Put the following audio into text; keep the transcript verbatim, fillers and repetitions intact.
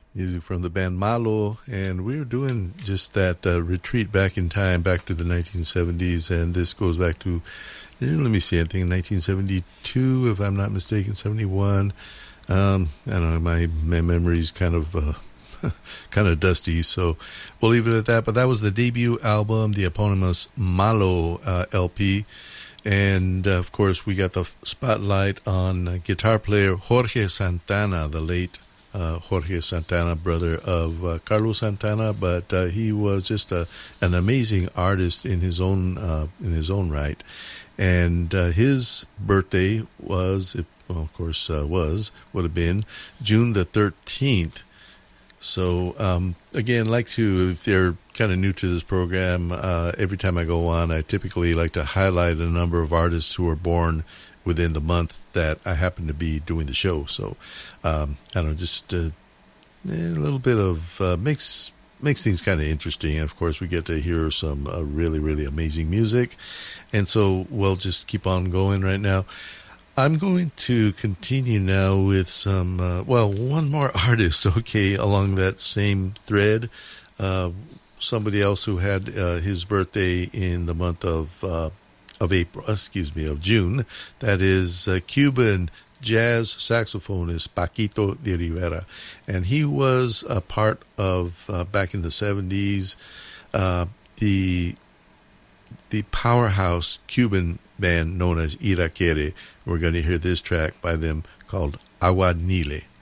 music from the band Malo, and we were doing just that uh, retreat back in time, back to the nineteen seventies, and this goes back to, let me see, I think nineteen seventy-two, if I'm not mistaken, seventy-one. Um, I don't know, my, my memory's kind of uh, kind of dusty, so we'll leave it at that. But that was the debut album, the eponymous Malo uh, L P. And, uh, of course, we got the spotlight on uh, guitar player Jorge Santana, the late uh, Jorge Santana, brother of uh, Carlos Santana. But uh, he was just a, an amazing artist in his own uh, in his own right. And uh, his birthday was, well, of course, uh, was, would have been June the thirteenth. So, um, again, like to, if they're kind of new to this program, uh, every time I go on, I typically like to highlight a number of artists who were born within the month that I happen to be doing the show. So, um, I don't know, just uh, a little bit of, uh, makes, makes things kind of interesting. And of course, we get to hear some uh, really, really amazing music. And so we'll just keep on going right now. I'm going to continue now with some, uh, well, one more artist, okay, along that same thread. Uh, somebody else who had uh, his birthday in the month of uh, of April, excuse me, of June. That is uh, Cuban jazz saxophonist Paquito de Rivera. And he was a part of, uh, back in the seventies, uh, the the powerhouse Cuban band known as Iraquere. We're going to hear this track by them called Aguanile.